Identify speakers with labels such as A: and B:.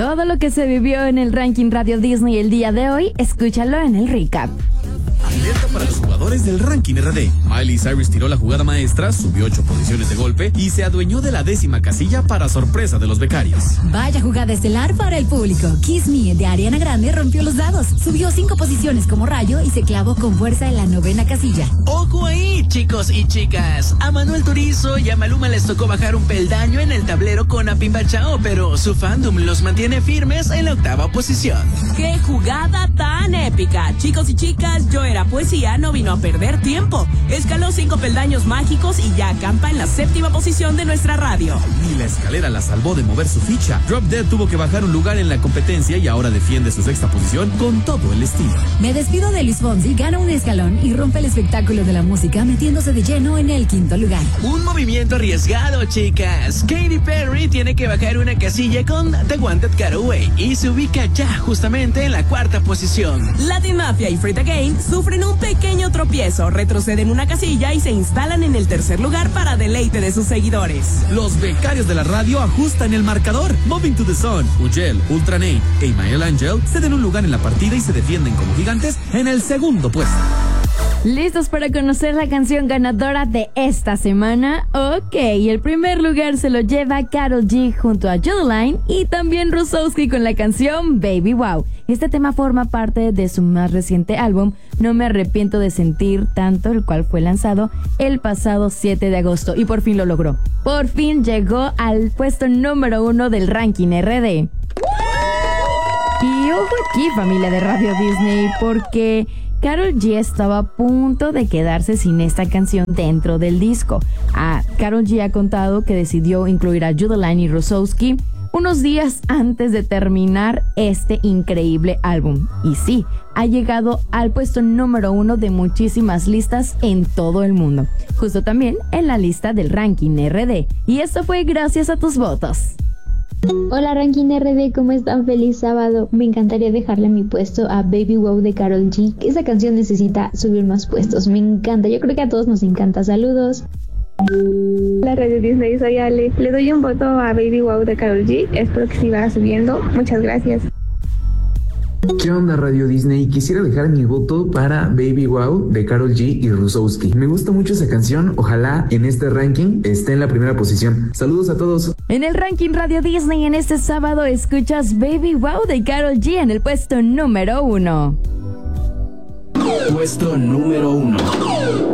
A: Todo lo que se vivió en el ranking Radio Disney el día de hoy, escúchalo en el recap.
B: Alerta para los jugadores del ranking RD. Miley Cyrus tiró la jugada maestra, subió 8 posiciones de golpe y se adueñó de la 10ª casilla para sorpresa de los becarios.
C: Vaya jugada estelar para el público. Kiss Me de Ariana Grande rompió los dados, subió 5 posiciones como rayo y se clavó con fuerza en la 9ª casilla.
D: ¡Ojo ahí, chicos y chicas! A Manuel Turizo y a Maluma les tocó bajar un peldaño en el tablero con Apimba Chao, pero su fandom los mantiene firmes en la 8ª posición.
E: ¡Qué jugada tan épica! Chicos y chicas, Yo Era Poesía no vino a perder tiempo. Escaló 5 peldaños mágicos y ya acampa en la 7ª posición de nuestra radio.
B: Ni la escalera la salvó de mover su ficha. Drop Dead tuvo que bajar un lugar en la competencia y ahora defiende su 6ª posición con todo el estilo.
C: Me despido de Luis Fonsi, gana un escalón y rompe el espectáculo de la música metiéndose de lleno en el 5º lugar.
D: Un movimiento arriesgado, chicas. Katy Perry tiene que bajar una casilla con The Wanted Got Away y se ubica ya justamente en la 4ª posición.
E: Latin Mafia y Frita Game sufren un pequeño tropiezo, retroceden una casilla y se instalan en el 3er lugar para deleite de sus seguidores.
B: Los becarios de la radio ajustan el marcador. Moving to the Sun, Ugel, Ultra Nate e Imael Angel ceden un lugar en la partida y se defienden como gigantes en el 2º puesto.
A: ¿Listos para conocer la canción ganadora de esta semana? Ok, el primer lugar se lo lleva Karol G junto a Judeline y también Rusowski con la canción Baby Wow. Este tema forma parte de su más reciente álbum, No Me Arrepiento de Sentir Tanto, el cual fue lanzado el pasado 7 de agosto y por fin lo logró. Por fin llegó al puesto número 1 del ranking RD. Y ojo aquí, familia de Radio Disney, porque Karol G estaba a punto de quedarse sin esta canción dentro del disco. Karol G ha contado que decidió incluir a Judeline y Rusowski unos días antes de terminar este increíble álbum. Y sí, ha llegado al puesto número 1 de muchísimas listas en todo el mundo. Justo también en la lista del ranking RD. Y esto fue gracias a tus votos.
F: Hola Ranking RD, ¿cómo están? Feliz sábado. Me encantaría dejarle mi puesto a Baby Wow de Karol G. Esa canción necesita subir más puestos. Me encanta, yo creo que a todos nos encanta. Saludos.
G: Hola Radio Disney, soy Ale. Le doy un voto a Baby Wow de Karol G. Espero que siga subiendo. Muchas gracias.
H: ¿Qué onda Radio Disney? Quisiera dejar mi voto para Baby Wow de Karol G y Rusowski. Me gusta mucho esa canción, ojalá en este ranking esté en la 1ª posición. Saludos a todos.
A: En el ranking Radio Disney en este sábado escuchas Baby Wow de Karol G en el puesto número 1.
I: Puesto número 1.